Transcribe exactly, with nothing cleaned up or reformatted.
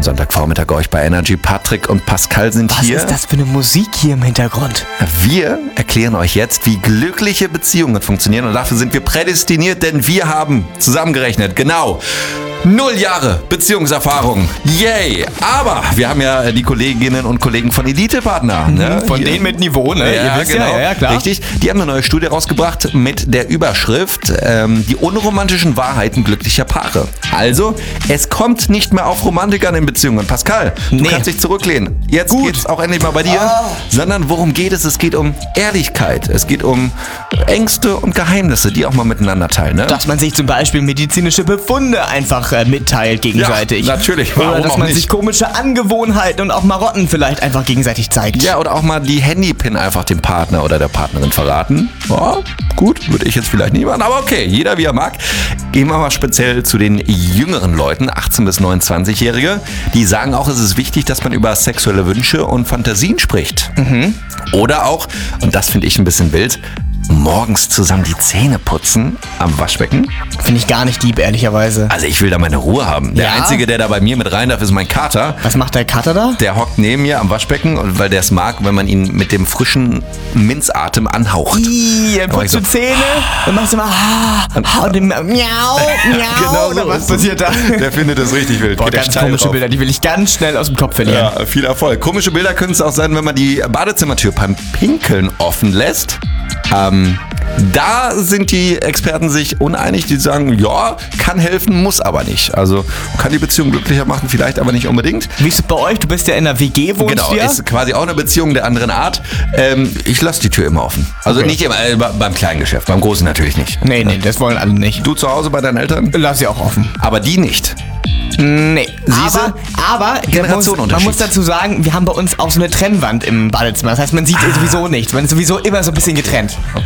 Sonntagvormittag euch bei Energy. Patrick und Pascal sind Was hier. ist das für eine Musik hier im Hintergrund? Wir erklären euch jetzt, wie glückliche Beziehungen funktionieren und dafür sind wir prädestiniert, denn wir haben zusammengerechnet, genau, null Jahre Beziehungserfahrung. Yay! Aber wir haben ja die Kolleginnen und Kollegen von Elite-Partner. Ne? Von Hier. denen mit Niveau, ne? Ja, Ihr wisst genau. ja, ja, klar. Richtig. Die haben eine neue Studie rausgebracht mit der Überschrift ähm, die unromantischen Wahrheiten glücklicher Paare. Also, es kommt nicht mehr auf Romantik an in Beziehungen. Pascal, du Nee. kannst dich zurücklehnen. Jetzt Gut. geht's auch endlich mal bei dir. Ah. Sondern worum geht es? Es geht um Ehrlichkeit. Es geht um Ängste und Geheimnisse, die auch mal miteinander teilen. Ne? Dass man sich zum Beispiel medizinische Befunde einfach äh, mitteilt gegenseitig. Ja, natürlich. Warum Oder dass auch man nicht? sich komische Angewohnheiten und auch Marotten vielleicht einfach gegenseitig zeigt. Ja, oder auch mal die Handypin einfach dem Partner oder der Partnerin verraten. Ja, gut, würde ich jetzt vielleicht nicht machen, aber okay, jeder wie er mag. Gehen wir mal speziell zu den jüngeren Leuten, achtzehn- bis neunundzwanzig-Jährige. Die sagen auch, es ist wichtig, dass man über sexuelle Wünsche und Fantasien spricht. Mhm. Oder auch, und das finde ich ein bisschen wild, morgens zusammen die Zähne putzen am Waschbecken. Finde ich gar nicht lieb, ehrlicherweise. Also ich will da meine Ruhe haben. Der Ja? Einzige, der da bei mir mit rein darf, ist mein Kater. Was macht der Cutter da? Der hockt neben mir am Waschbecken, und weil der es mag, wenn man ihn mit dem frischen Minzatem anhaucht. Ih, dann Da mach ich putzt du so, Zähne, dann machst du mal ah, ah, und dann miau, miau, Genau oder so was ist es. passiert da? Der findet das richtig wild. Boah, Geht der ganz steil komische drauf. Bilder, die will ich ganz schnell aus dem Kopf verlieren. Ja, viel Erfolg. Komische Bilder können es auch sein, wenn man die Badezimmertür beim Pinkeln offen lässt. Ähm, da sind die Experten sich uneinig. Die sagen, ja, kann helfen, muss aber nicht. Also kann die Beziehung glücklicher machen, vielleicht aber nicht unbedingt. Wie ist es bei euch? Du bist ja in einer W G, wohnst Genau, du ja? ist quasi auch eine Beziehung der anderen Art. Ähm, ich lasse die Tür immer offen. Also Okay. nicht immer, äh, beim kleinen Geschäft, beim großen natürlich nicht. Nee, nee, das wollen alle nicht. Du zu Hause bei deinen Eltern? Lass sie auch offen. Aber die nicht. Nee. Siehste? Aber, aber man, muss, Generationenunterschied. man muss dazu sagen, wir haben bei uns auch so eine Trennwand im Badezimmer. Das heißt, man sieht sowieso nichts. Man ist sowieso immer so ein bisschen getrennt.